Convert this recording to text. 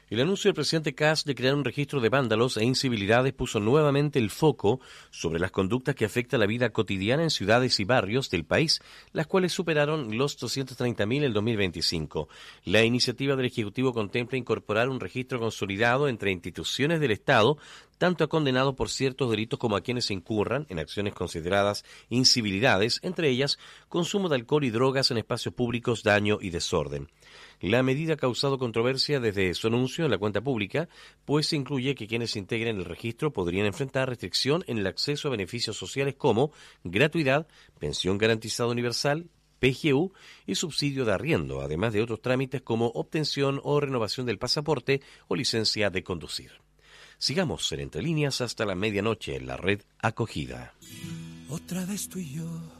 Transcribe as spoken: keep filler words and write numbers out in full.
El anuncio del presidente Kast de crear un registro de vándalos e incivilidades puso nuevamente el foco sobre las conductas que afectan la vida cotidiana en ciudades y barrios del país, las cuales superaron los doscientos treinta mil en el dos mil veinticinco. La iniciativa del Ejecutivo contempla incorporar un registro consolidado entre instituciones del Estado, tanto a condenados por ciertos delitos como a quienes incurran en acciones consideradas incivilidades, entre ellas consumo de alcohol y drogas en espacios públicos, daño y desorden. La medida ha causado controversia desde su anuncio en la cuenta pública, pues incluye que quienes se integren el registro podrían enfrentar restricción en el acceso a beneficios sociales como gratuidad, pensión garantizada universal, P G U y subsidio de arriendo, además de otros trámites como obtención o renovación del pasaporte o licencia de conducir. Sigamos en Entre Líneas hasta la medianoche en la red Acogida. Otra vez tú y yo,